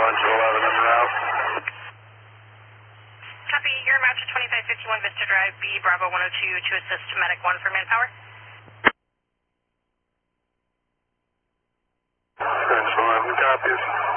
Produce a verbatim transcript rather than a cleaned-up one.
bunch of eleven in route. Copy, you're match at twenty-five fifty-one Vista Drive, B Bravo one oh two to assist Medic one for manpower. Range eleven copies.